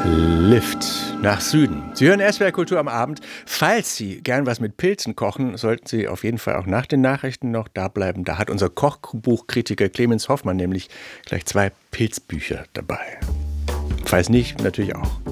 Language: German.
Lift nach Süden. Sie hören SWR Kultur am Abend. Falls Sie gern was mit Pilzen kochen, sollten Sie auf jeden Fall auch nach den Nachrichten noch da bleiben. Da hat unser Kochbuchkritiker Clemens Hoffmann nämlich gleich 2 Pilzbücher dabei. Falls nicht, natürlich auch.